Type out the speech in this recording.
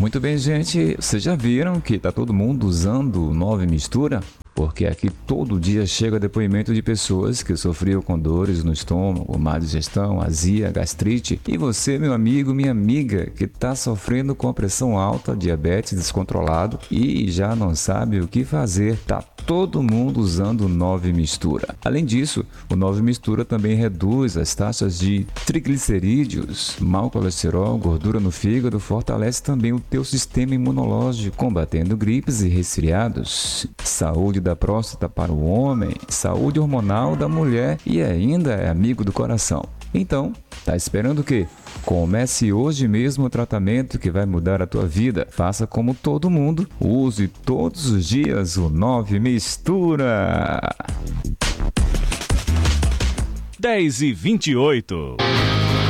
Muito bem, gente. Vocês já viram que tá todo mundo usando o 9 Mistura? Porque aqui todo dia chega depoimento de pessoas que sofriam com dores no estômago, má digestão, azia, gastrite. E você, meu amigo, minha amiga, que está sofrendo com pressão alta, diabetes descontrolado e já não sabe o que fazer. Tá todo mundo usando o 9 Mistura. Além disso, o 9 Mistura também reduz as taxas de triglicerídeos, mau colesterol, gordura no fígado, fortalece também o teu sistema imunológico, combatendo gripes e resfriados. Saúde da próstata para o homem, saúde hormonal da mulher e ainda é amigo do coração. Então, tá esperando o quê? Comece hoje mesmo o tratamento que vai mudar a tua vida. Faça como todo mundo, use todos os dias o 9 Mistura. 10h28.